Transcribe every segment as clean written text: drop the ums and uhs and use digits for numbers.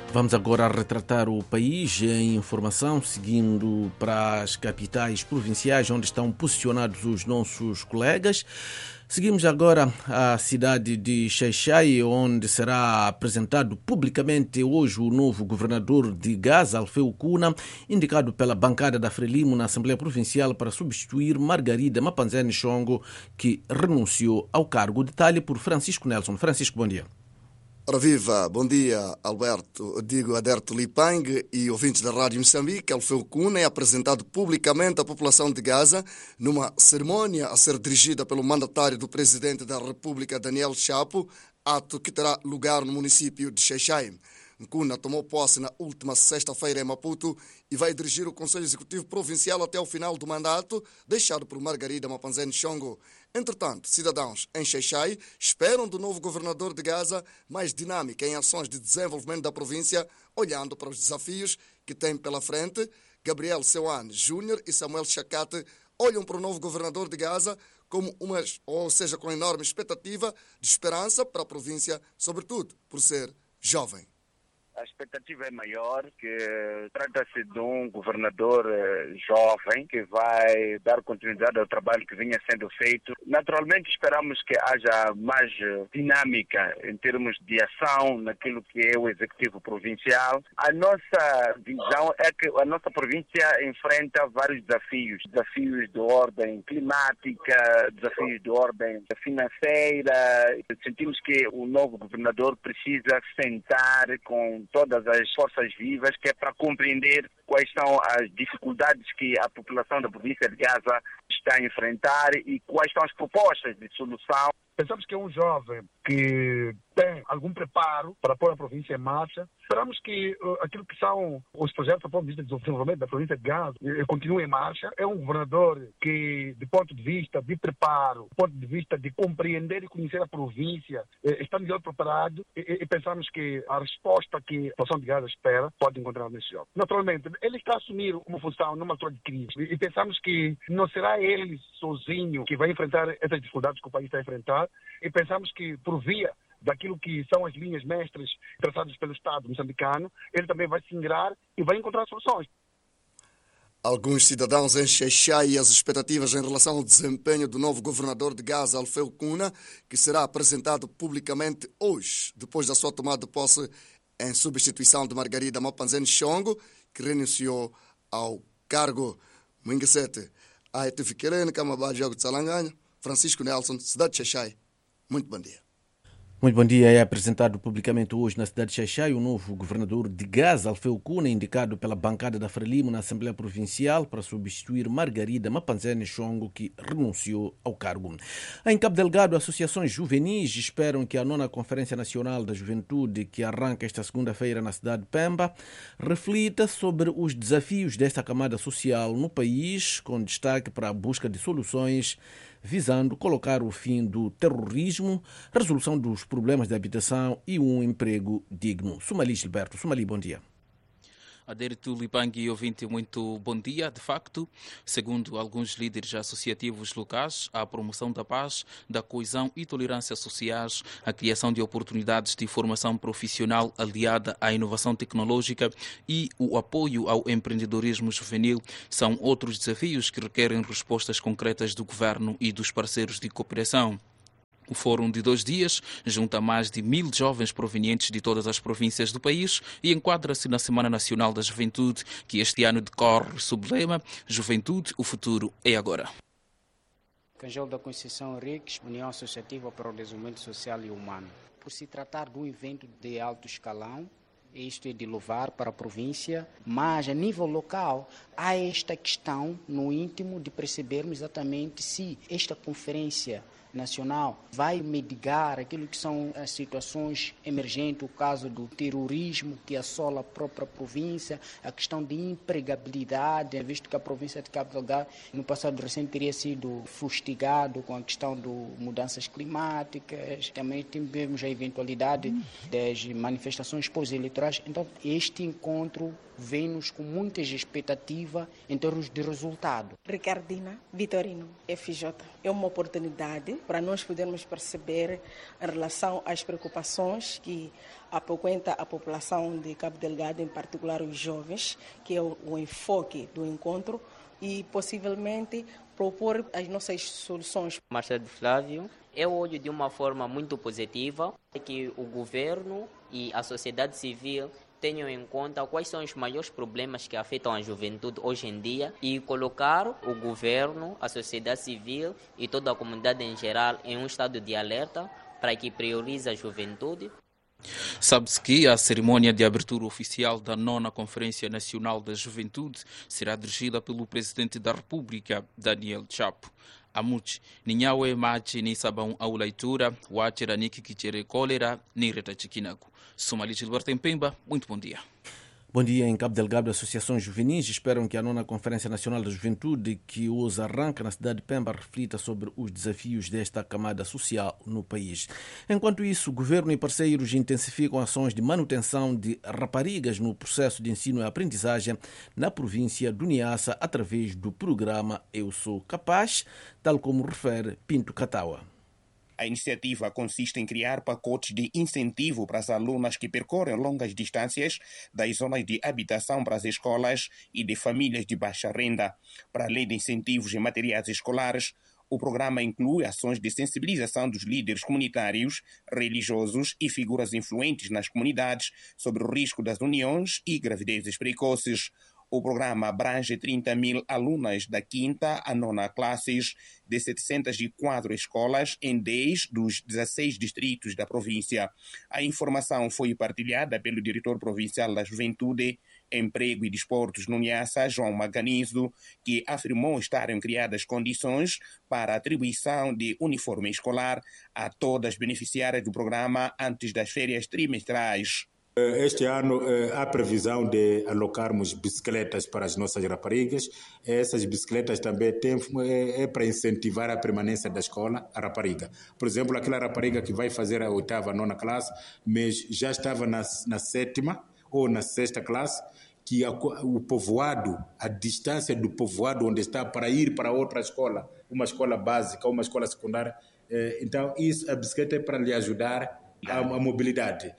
Vamos agora retratar o país em informação, seguindo para as capitais provinciais, onde estão posicionados os nossos colegas. Seguimos agora a cidade de Xai-Xai, onde será apresentado publicamente hoje o novo governador de Gaza, Alfeu Kuna, indicado pela bancada da Frelimo na Assembleia Provincial para substituir Margarida Mapanzene Chongo, que renunciou ao cargo. Detalhe por Francisco Nelson. Francisco, bom dia. Ora viva, bom dia Aderto Lipang e ouvintes da Rádio Moçambique. Alfeu Kuna é apresentado publicamente à população de Gaza numa cerimónia a ser dirigida pelo mandatário do presidente da República, Daniel Chapo, ato que terá lugar no município de Xai-Xai. Kuna tomou posse na última sexta-feira em Maputo e vai dirigir o Conselho Executivo Provincial até o final do mandato, deixado por Margarida Mapanzene Chongo. Entretanto, cidadãos em Xai-Xai esperam do novo governador de Gaza mais dinâmica em ações de desenvolvimento da província, olhando para os desafios que tem pela frente. Gabriel Seuane Júnior e Samuel Chacate olham para o novo governador de Gaza como com enorme expectativa de esperança para a província, sobretudo por ser jovem. A expectativa é maior, que trata-se de um governador jovem que vai dar continuidade ao trabalho que vinha sendo feito. Naturalmente esperamos que haja mais dinâmica em termos de ação naquilo que é o Executivo Provincial. A nossa visão é que a nossa província enfrenta vários desafios de ordem climática, desafios de ordem financeira. Sentimos que o novo governador precisa sentar com todas as forças vivas, que é para compreender quais são as dificuldades que a população da província de Gaza está a enfrentar e quais são as propostas de solução. Pensamos que é um jovem que tem algum preparo para pôr a província em marcha. Esperamos que aquilo que são os projetos do ponto de vista de desenvolvimento da província de Gaza continue em marcha. É um governador que, do ponto de vista de preparo, do ponto de vista de compreender e conhecer a província, está melhor preparado e pensamos que a resposta que a população de Gaza espera pode encontrar nesse jovem. Naturalmente, ele está a assumir uma função numa altura de crise e pensamos que não será ele sozinho que vai enfrentar essas dificuldades que o país está a enfrentar e pensamos que por via daquilo que são as linhas mestras traçadas pelo Estado moçambicano, ele também vai se ingrar e vai encontrar soluções. Alguns cidadãos em Xai-Xai as expectativas em relação ao desempenho do novo governador de Gaza, Alfeu Kuna, que será apresentado publicamente hoje, depois da sua tomada de posse em substituição de Margarida Mapanzene Chongo, que renunciou ao cargo. Mwingesete, Aetifiquerene, Camabá, Jogo de Salanganya, Francisco Nelson, cidade de Xai-Xai. Muito bom dia. Muito bom dia. É apresentado publicamente hoje na cidade de Xai-Xai o novo governador de Gaza, Alfeu Kuna, indicado pela bancada da Frelimo na Assembleia Provincial para substituir Margarida Mapanzene Chongo, que renunciou ao cargo. Em Cabo Delgado, associações juvenis esperam que a 9ª Conferência Nacional da Juventude, que arranca esta segunda-feira na cidade de Pemba, reflita sobre os desafios desta camada social no país, com destaque para a busca de soluções visando colocar o fim do terrorismo, resolução dos problemas de habitação e um emprego digno. Sumali Gilberto. Sumali, bom dia. Aderto Lipang e ouvinte, muito bom dia. De facto, segundo alguns líderes associativos locais, a promoção da paz, da coesão e tolerância sociais, a criação de oportunidades de formação profissional aliada à inovação tecnológica e o apoio ao empreendedorismo juvenil são outros desafios que requerem respostas concretas do governo e dos parceiros de cooperação. O Fórum de 2 dias junta mais de 1000 jovens provenientes de todas as províncias do país e enquadra-se na Semana Nacional da Juventude, que este ano decorre sob o lema Juventude, o futuro é agora. Cangel da Conceição Henriques, União Associativa para o Desenvolvimento Social e Humano. Por se tratar de um evento de alto escalão, isto é de louvar para a província, mas a nível local há esta questão no íntimo de percebermos exatamente se esta conferência nacional vai mitigar aquilo que são as situações emergentes, o caso do terrorismo que assola a própria província, a questão de empregabilidade, visto que a província de Cabo Delgado no passado recente teria sido fustigado com a questão de mudanças climáticas, também tivemos a eventualidade das manifestações pós-eleitorais. Então este encontro vem-nos com muitas expectativas em termos de resultado. Ricardina Vitorino, FJ. É uma oportunidade para nós podermos perceber em relação às preocupações que apoquenta a população de Cabo Delgado, em particular os jovens, que é o enfoque do encontro, e possivelmente propor as nossas soluções. Marcelo Flávio, eu olho de uma forma muito positiva que o governo e a sociedade civil tenham em conta quais são os maiores problemas que afetam a juventude hoje em dia e colocar o governo, a sociedade civil e toda a comunidade em geral em um estado de alerta para que priorize a juventude. Sabe-se que a cerimônia de abertura oficial da 9ª Conferência Nacional da Juventude será dirigida pelo Presidente da República, Daniel Chapo. Amuchi, ninyawe machi ni sabão au leitura, wachira niki kichere cólera, ni reta chiquinaco. Somali Gilberto Pemba, muito bom dia. Bom dia. Em Cabo Delgado, associações juvenis esperam que a 9ª Conferência Nacional da Juventude, que hoje arranca na cidade de Pemba, reflita sobre os desafios desta camada social no país. Enquanto isso, o governo e parceiros intensificam ações de manutenção de raparigas no processo de ensino e aprendizagem na província do Niassa através do programa Eu Sou Capaz, tal como refere Pinto Catawa. A iniciativa consiste em criar pacotes de incentivo para as alunas que percorrem longas distâncias das zonas de habitação para as escolas e de famílias de baixa renda. Para além de incentivos em materiais escolares, o programa inclui ações de sensibilização dos líderes comunitários, religiosos e figuras influentes nas comunidades sobre o risco das uniões e gravidezes precoces. O programa abrange 30.000 alunas da 5ª a 9ª classes de 704 escolas em 10 dos 16 distritos da província. A informação foi partilhada pelo diretor provincial da Juventude, Emprego e Desportos no Niassa, João Maganizo, que afirmou estarem criadas condições para a atribuição de uniforme escolar a todas as beneficiárias do programa antes das férias trimestrais. Este ano há previsão de alocarmos bicicletas para as nossas raparigas. Essas bicicletas também é para incentivar a permanência da escola, a rapariga. Por exemplo, aquela rapariga que vai fazer a 8ª, 9ª classe, mas já estava na 7ª ou na 6ª classe, que o povoado, a distância do povoado onde está para ir para outra escola, uma escola básica, uma escola secundária, então isso, a bicicleta é para lhe ajudar a mobilidade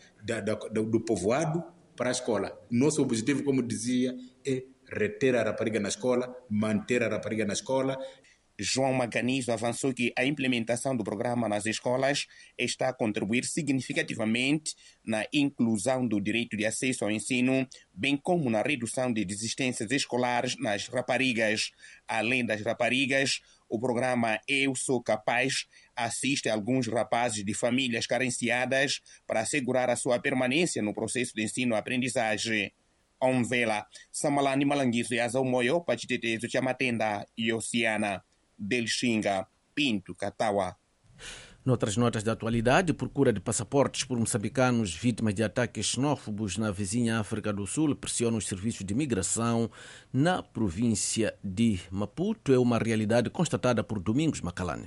do povoado para a escola. Nosso objetivo, como dizia, é reter a rapariga na escola, manter a rapariga na escola. João Maganizo avançou que a implementação do programa nas escolas está a contribuir significativamente na inclusão do direito de acesso ao ensino, bem como na redução de desistências escolares nas raparigas. Além das raparigas, o programa Eu Sou Capaz assiste alguns rapazes de famílias carenciadas para assegurar a sua permanência no processo de ensino-aprendizagem. Onvela, Samalani Malanguizo e Azaumoyo, Pachitetezo, Chamatenda e Oceana. Delxinga, Pinto, Catawa. Noutras notas da atualidade, procura de passaportes por moçambicanos vítimas de ataques xenófobos na vizinha África do Sul pressiona os serviços de imigração na província de Maputo. É uma realidade constatada por Domingos Macalane.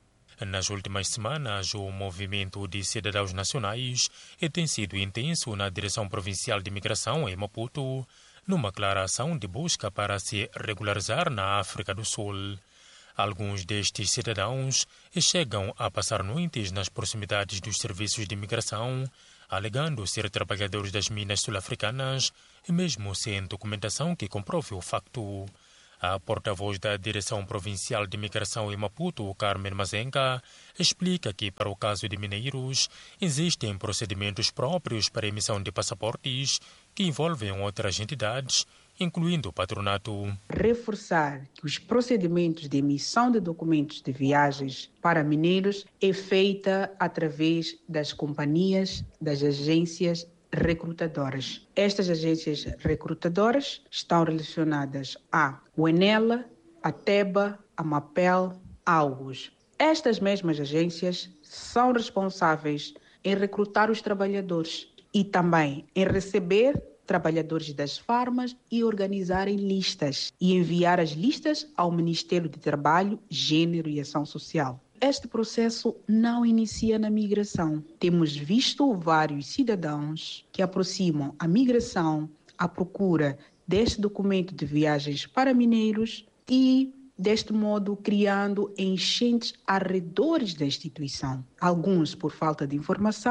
Nas últimas semanas, o movimento de cidadãos nacionais tem sido intenso na direção provincial de imigração em Maputo, numa clara ação de busca para se regularizar na África do Sul. Alguns destes cidadãos chegam a passar noites nas proximidades dos serviços de imigração, alegando ser trabalhadores das minas sul-africanas, mesmo sem documentação que comprove o facto. A porta-voz da Direção Provincial de Imigração em Maputo, Carmen Mazenga, explica que, para o caso de mineiros, existem procedimentos próprios para a emissão de passaportes que envolvem outras entidades, incluindo o patronato. Reforçar que os procedimentos de emissão de documentos de viagens para mineiros é feita através das companhias, das agências recrutadoras. Estas agências recrutadoras estão relacionadas à UENELA, a TEBA, a MAPEL, a AUGUS. Estas mesmas agências são responsáveis em recrutar os trabalhadores e também em receber trabalhadores das farmas e organizarem listas e enviar as listas ao Ministério de Trabalho, Gênero e Ação Social. Este processo não inicia na migração. Temos visto vários cidadãos que aproximam a migração à procura deste documento de viagens para mineiros e, deste modo, criando enchentes arredores da instituição. Alguns por falta de informação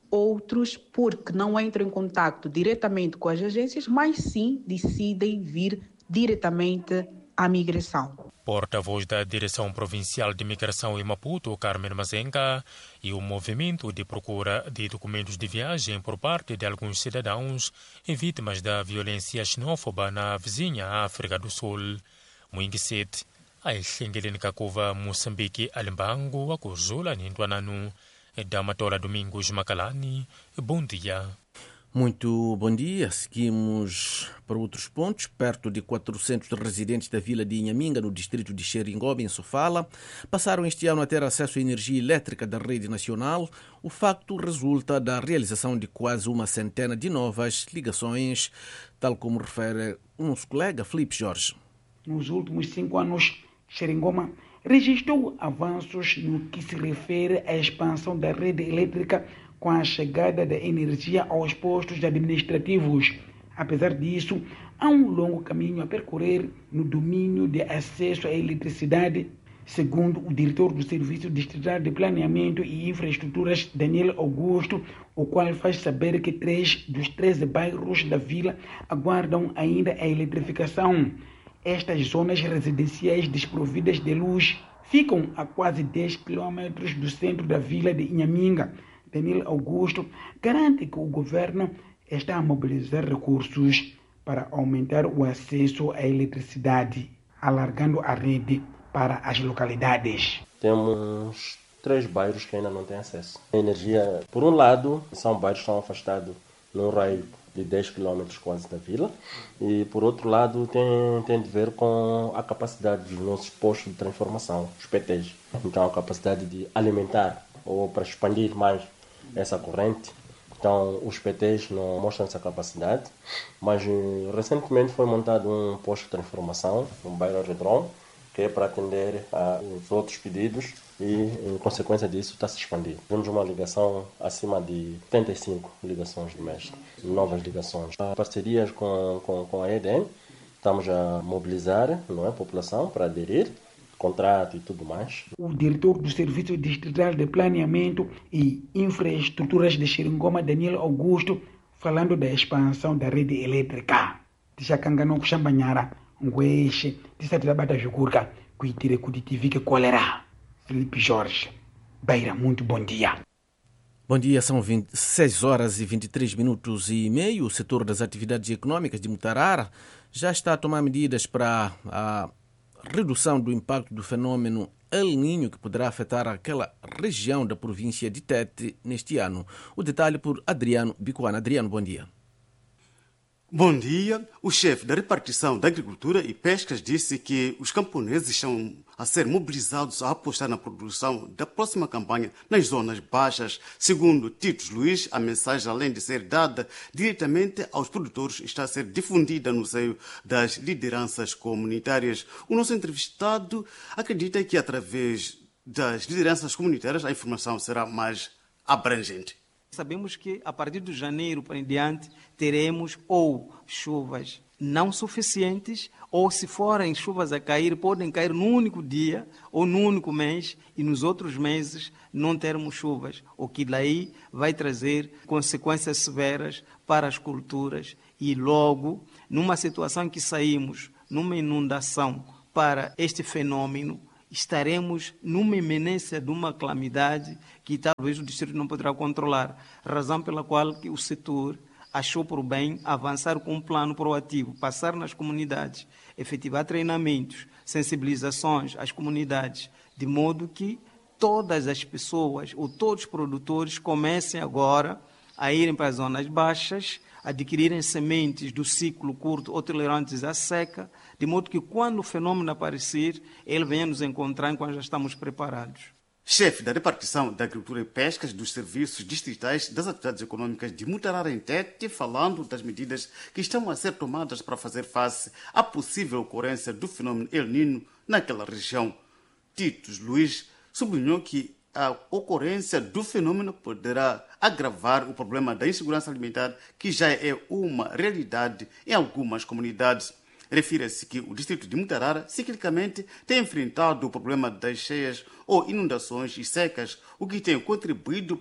outros porque não entram em contato diretamente com as agências, mas sim decidem vir diretamente à migração. Porta-voz da Direção Provincial de Migração em Maputo, Carmen Mazenga, e o movimento de procura de documentos de viagem por parte de alguns cidadãos vítimas da violência xenófoba na vizinha África do Sul. Muingiset, a Xengelin Kakova, Moçambique, Alimbango, a Cozula, Nintuananu, da Matola Domingos Macalani. Bom dia. Muito bom dia. Seguimos para outros pontos. Perto de 400 residentes da vila de Inhaminga, no distrito de Xeringoba, em Sofala, passaram este ano a ter acesso à energia elétrica da rede nacional. O facto resulta da realização de quase uma centena de novas ligações, tal como refere o nosso colega Filipe Jorge. Nos últimos 5 anos, Xeringoba registrou avanços no que se refere à expansão da rede elétrica com a chegada da energia aos postos administrativos. Apesar disso, há um longo caminho a percorrer no domínio de acesso à eletricidade, segundo o diretor do Serviço Distrital de Planeamento e Infraestruturas, Daniel Augusto, o qual faz saber que 3 dos 13 bairros da vila aguardam ainda a eletrificação. Estas zonas residenciais desprovidas de luz ficam a quase 10 quilômetros do centro da vila de Inhaminga. Daniel Augusto garante que o governo está a mobilizar recursos para aumentar o acesso à eletricidade, alargando a rede para as localidades. Temos 3 bairros que ainda não têm acesso. A energia, por um lado, são bairros que estão afastados num raio de 10 km quase da vila, e por outro lado tem de ver com a capacidade dos nossos postos de transformação, os PTs. Então a capacidade de alimentar ou para expandir mais essa corrente. Então os PTs não mostram essa capacidade, mas recentemente foi montado um posto de transformação no bairro Redron, que é para atender aos outros pedidos e, em consequência disso, está a se expandir. Temos uma ligação acima de 75 ligações de mês, novas ligações. Parcerias com a EDN, estamos a mobilizar a população para aderir, contrato e tudo mais. O diretor do Serviço Distrital de Planeamento e Infraestruturas de Xeringoba, Daniel Augusto, falando da expansão da rede elétrica. Tixakangano kuxambanyara, ngweshe, tisatira jugurka, kuitire kuditivike kolera. Filipe Jorge, Beira, muito bom dia. Bom dia, são 6 horas e 23 minutos e meio. O setor das atividades econômicas de Mutarara já está a tomar medidas para a redução do impacto do fenômeno El Niño, que poderá afetar aquela região da província de Tete neste ano. O detalhe por Adriano Bicuana. Adriano, bom dia. Bom dia. O chefe da repartição da Agricultura e Pescas disse que os camponeses estão a ser mobilizados a apostar na produção da próxima campanha nas zonas baixas. Segundo Tito Luís, a mensagem, além de ser dada diretamente aos produtores, está a ser difundida no seio das lideranças comunitárias. O nosso entrevistado acredita que, através das lideranças comunitárias, a informação será mais abrangente. Sabemos que a partir de janeiro para em diante teremos ou chuvas não suficientes, ou se forem chuvas a cair, podem cair num único dia ou num único mês, e nos outros meses não termos chuvas, o que daí vai trazer consequências severas para as culturas. E logo, numa situação em que saímos numa inundação para este fenômeno, estaremos numa iminência de uma calamidade que talvez o distrito não poderá controlar, razão pela qual que o setor achou por bem avançar com um plano proativo, passar nas comunidades, efetivar treinamentos, sensibilizações às comunidades, de modo que todas as pessoas ou todos os produtores comecem agora a irem para as zonas baixas, adquirirem sementes do ciclo curto ou tolerantes à seca, de modo que quando o fenômeno aparecer, ele venha nos encontrar enquanto já estamos preparados. Chefe da repartição da Agricultura e Pescas dos Serviços Distritais das Atividades Econômicas de Mutarara em Tete, falando das medidas que estão a ser tomadas para fazer face à possível ocorrência do fenômeno El Niño naquela região. Tito Luís sublinhou que a ocorrência do fenômeno poderá agravar o problema da insegurança alimentar, que já é uma realidade em algumas comunidades. Refere-se que o distrito de Mutarara, ciclicamente, tem enfrentado o problema das cheias ou inundações e secas, o que tem contribuído para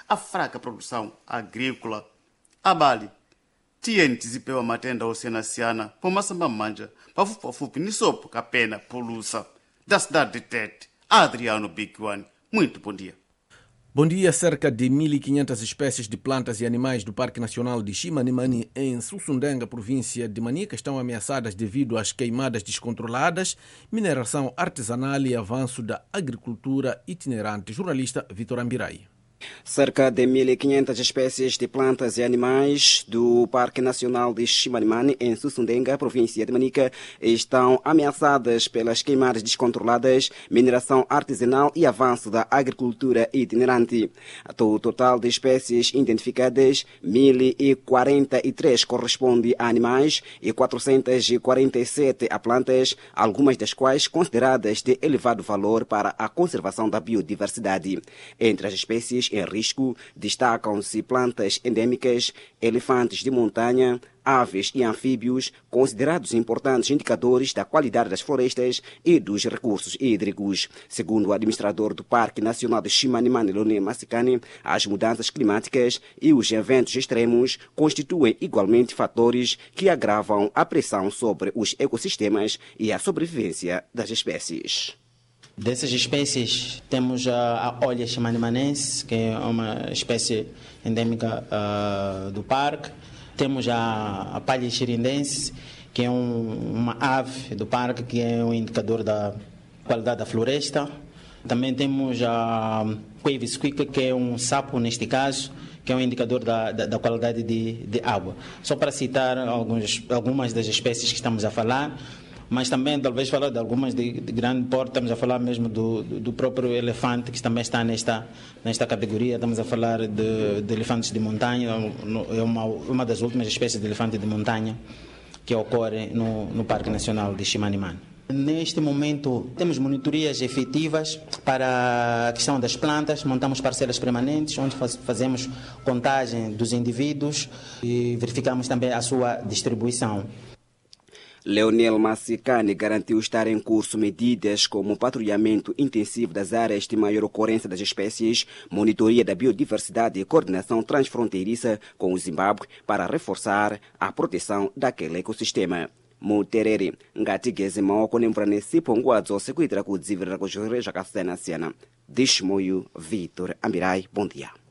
a fraca produção agrícola. Abali, tiente zipewa matenda oceanaciana, pomassamba manja, pafupi nisopo capena poluça. Da cidade de Tete, Adriano Bigwan. Muito bom dia. Bom dia. Cerca de 1.500 espécies de plantas e animais do Parque Nacional de Chimanimani, em Sussundenga, província de Manica, estão ameaçadas devido às queimadas descontroladas, mineração artesanal e avanço da agricultura itinerante. Jornalista Vitor Ambirai. Cerca de 1.500 espécies de plantas e animais do Parque Nacional de Chimanimani, em Sussundenga, província de Manica, estão ameaçadas pelas queimadas descontroladas, mineração artesanal e avanço da agricultura itinerante. O total de espécies identificadas, 1.043, corresponde a animais e 447 a plantas, algumas das quais consideradas de elevado valor para a conservação da biodiversidade. Entre as espécies em risco destacam-se plantas endêmicas, elefantes de montanha, aves e anfíbios, considerados importantes indicadores da qualidade das florestas e dos recursos hídricos. Segundo o administrador do Parque Nacional de Chimanimani, Leonel Massicani, as mudanças climáticas e os eventos extremos constituem igualmente fatores que agravam a pressão sobre os ecossistemas e a sobrevivência das espécies. Dessas espécies, temos a olha chimanimanense, que é uma espécie endêmica do parque. Temos a palha xirindense, que é uma ave do parque, que é um indicador da qualidade da floresta. Também temos a cuivisquica, que é um sapo, neste caso, que é um indicador da qualidade de água. Só para citar algumas das espécies que estamos a falar, mas também talvez falar de algumas de grande porte. Estamos a falar mesmo do próprio elefante, que também está nesta categoria. Estamos a falar de elefantes de montanha, é uma das últimas espécies de elefante de montanha que ocorre no Parque Nacional de Chimanimani. Neste momento temos monitorias efetivas para a questão das plantas, montamos parcelas permanentes onde fazemos contagem dos indivíduos e verificamos também a sua distribuição. Leonel Massicani garantiu estar em curso medidas como patrulhamento intensivo das áreas de maior ocorrência das espécies, monitoria da biodiversidade e coordenação transfronteiriça com o Zimbábue para reforçar a proteção daquele ecossistema. Mutereri ngatigeze maoko nemvura ponguadzo sekuitira kudzivirira kuzvirwere zvakasiyana-siyana. Dishmoyu Vitor Ambirai, bom dia.